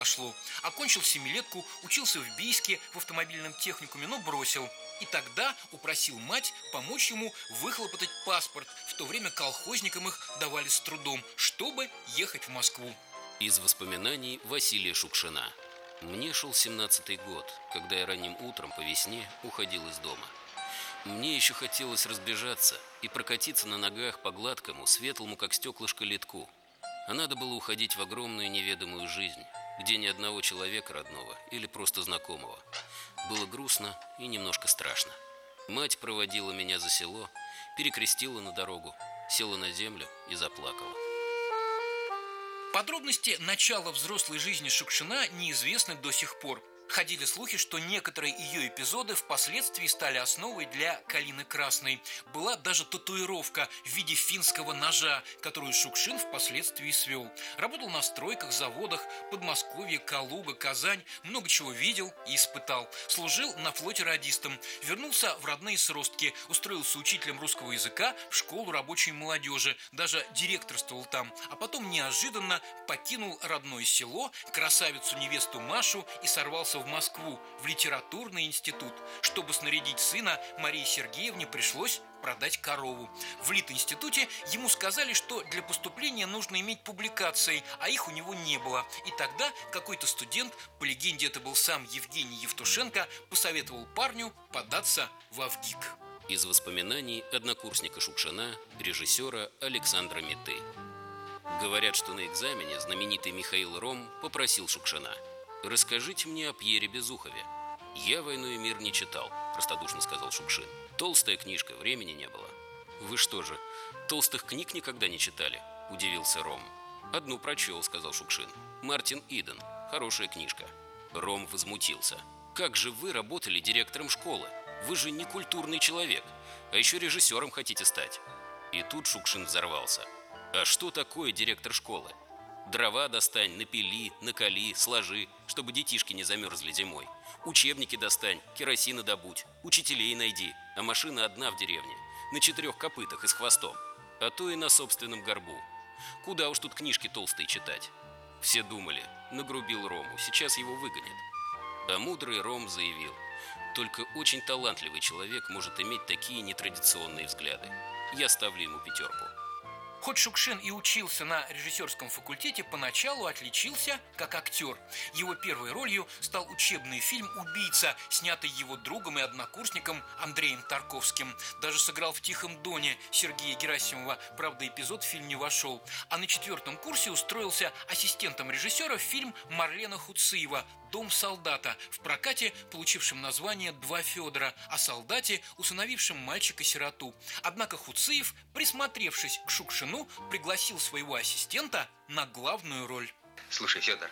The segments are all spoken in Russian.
пошло. Окончил семилетку, учился в Бийске в автомобильном техникуме, но бросил. И тогда упросил мать помочь ему выхлопотать паспорт. В то время колхозникам их давали с трудом, чтобы ехать в Москву. Из воспоминаний Василия Шукшина. Мне шел 17-й год, когда я ранним утром по весне уходил из дома. Мне еще хотелось разбежаться и прокатиться на ногах по гладкому, светлому, как стеклышко, ледку. А надо было уходить в огромную неведомую жизнь, где ни одного человека родного или просто знакомого. Было грустно и немножко страшно. Мать проводила меня за село, перекрестила на дорогу, села на землю и заплакала. Подробности начала взрослой жизни Шукшина неизвестны до сих пор. Ходили слухи, что некоторые ее эпизоды впоследствии стали основой для «Калины Красной». Была даже татуировка в виде финского ножа, которую Шукшин впоследствии свел. Работал на стройках, заводах, Подмосковье, Калуга, Казань. Много чего видел и испытал. Служил на флоте радистом. Вернулся в родные сростки. Устроился учителем русского языка в школу рабочей молодежи. Даже директорствовал там. А потом неожиданно покинул родное село, красавицу-невесту Машу и сорвался в Москву, в литературный институт. Чтобы снарядить сына, Марии Сергеевне пришлось продать корову. В Литинституте ему сказали, что для поступления нужно иметь публикации, а их у него не было. И тогда какой-то студент, по легенде это был сам Евгений Евтушенко, посоветовал парню податься в Авгик. Из воспоминаний однокурсника Шукшина, режиссера Александра Митты. Говорят, что на экзамене знаменитый Михаил Ром попросил Шукшина: «Расскажите мне о Пьере Безухове». «Я «Войну и мир» не читал», – простодушно сказал Шукшин. «Толстая книжка, времени не было». «Вы что же, толстых книг никогда не читали?» – удивился Ром. «Одну прочел», – сказал Шукшин. «Мартин Иден. Хорошая книжка». Ром возмутился. «Как же вы работали директором школы? Вы же не культурный человек, а еще режиссером хотите стать». И тут Шукшин взорвался. «А что такое директор школы? Дрова достань, напили, накали, сложи, чтобы детишки не замерзли зимой. Учебники достань, керосина добудь, учителей найди, а машина одна в деревне, на 4 копытах и с хвостом, а то и на собственном горбу. Куда уж тут книжки толстые читать». Все думали: нагрубил Рому, сейчас его выгонят. А мудрый Ром заявил: «Только очень талантливый человек может иметь такие нетрадиционные взгляды. Я ставлю ему 5». Хоть Шукшин и учился на режиссерском факультете, поначалу отличился как актер. Его первой ролью стал учебный фильм «Убийца», снятый его другом и однокурсником Андреем Тарковским. Даже сыграл в «Тихом доне» Сергея Герасимова, правда, эпизод в фильм не вошел. А на 4-м курсе устроился ассистентом режиссера в фильм Марлена Хуциева «Дом солдата», в прокате получившем название «Два Федора», о солдате, усыновившем мальчика-сироту. Однако Хуциев, присмотревшись к Шукшину, пригласил своего ассистента на главную роль. Слушай, Федор,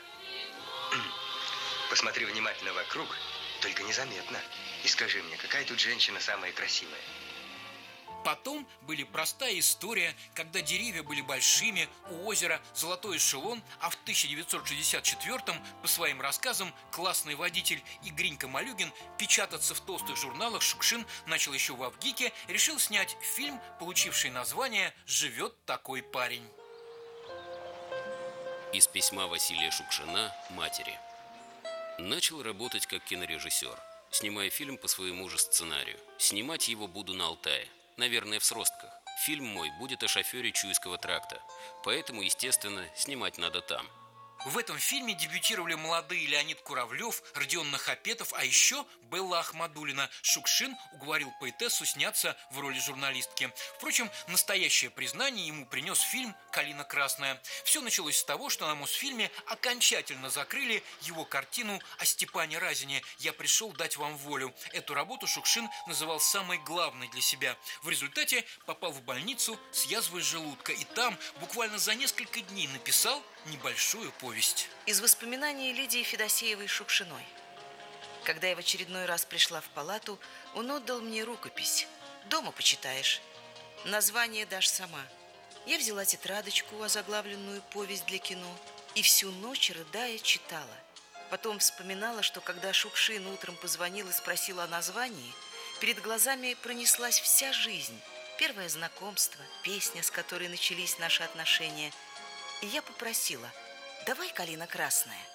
посмотри внимательно вокруг, только незаметно, и скажи мне, какая тут женщина самая красивая? Потом были простая история, когда деревья были большими, у озера золотой эшелон, а в 1964-м, по своим рассказам, классный водитель и Гринька Малюгин печататься в толстых журналах Шукшин начал еще в Авгике, решил снять фильм, получивший название «Живет такой парень». Из письма Василия Шукшина матери. Начал работать как кинорежиссер, снимая фильм по своему же сценарию. Снимать его буду на Алтае. Наверное, в сростках. Фильм мой будет о шофере Чуйского тракта, поэтому, естественно, снимать надо там. В этом фильме дебютировали молодые Леонид Куравлев, Родион Нахапетов, а еще Белла Ахмадулина. Шукшин уговорил поэтессу сняться в роли журналистки. Впрочем, настоящее признание ему принес фильм «Калина Красная». Все началось с того, что на Мосфильме окончательно закрыли его картину о Степане Разине «Я пришел дать вам волю». Эту работу Шукшин называл самой главной для себя. В результате попал в больницу с язвой желудка и там буквально за несколько дней написал небольшую повесть. Из воспоминаний Лидии Федосеевой-Шукшиной. Когда я в очередной раз пришла в палату, он отдал мне рукопись. «Дома почитаешь. Название дашь сама». Я взяла тетрадочку, озаглавленную «Повесть для кино», и всю ночь, рыдая, читала. Потом вспоминала, что когда Шукшин утром позвонил и спросил о названии, перед глазами пронеслась вся жизнь. Первое знакомство, песня, с которой начались наши отношения. И я попросила: «Давай «Калина Красная».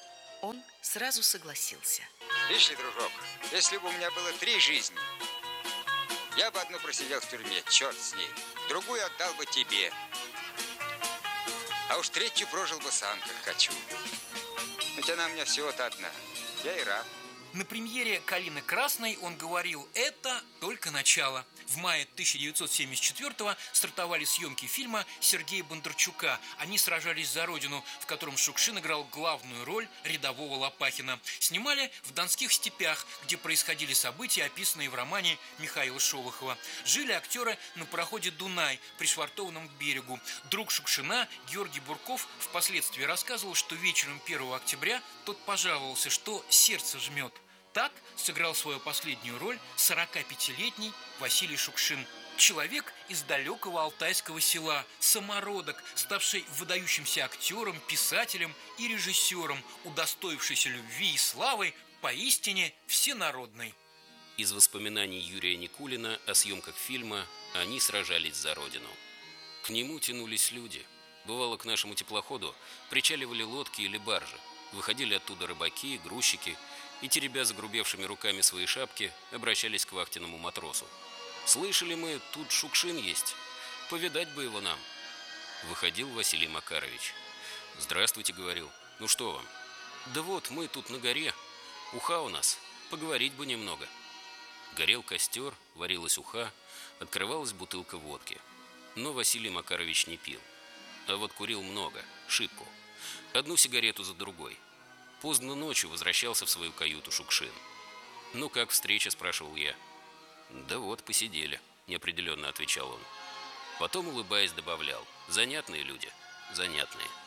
он сразу согласился. Видишь ли, дружок, если бы у меня было 3 жизни, я бы одну просидел в тюрьме, черт с ней. Другую отдал бы тебе. А уж 3-ю прожил бы сам, как хочу. Ведь она у меня всего-то одна. Я и рад. На премьере «Калины Красной» он говорил: «Это только начало». В мае 1974-го стартовали съемки фильма Сергея Бондарчука «Они сражались за Родину», в котором Шукшин играл главную роль рядового Лопахина. Снимали в Донских степях, где происходили события, описанные в романе Михаила Шолохова. Жили актеры на пароходе «Дунай», пришвартованном к берегу. Друг Шукшина, Георгий Бурков, впоследствии рассказывал, что вечером 1 октября тот пожаловался, что сердце жмет. Так сыграл свою последнюю роль 45-летний Василий Шукшин. Человек из далекого алтайского села, самородок, ставший выдающимся актером, писателем и режиссером, удостоившийся любви и славы, поистине всенародной. Из воспоминаний Юрия Никулина о съемках фильма «Они сражались за Родину». К нему тянулись люди. Бывало, к нашему теплоходу причаливали лодки или баржи. Выходили оттуда рыбаки, грузчики и, теребя загрубевшими руками свои шапки, обращались к вахтенному матросу. «Слышали мы, тут Шукшин есть. Повидать бы его нам». Выходил Василий Макарович. «Здравствуйте», — говорил. «Ну что вам?» «Да вот, мы тут на горе. Уха у нас. Поговорить бы немного». Горел костер, варилась уха, открывалась бутылка водки. Но Василий Макарович не пил. А вот курил много, шибко. Одну сигарету за другой. Поздно ночью возвращался в свою каюту Шукшин. «Ну как встреча?» – спрашивал я. «Да вот, посидели», – неопределенно отвечал он. Потом, улыбаясь, добавлял: «Занятные люди, занятные».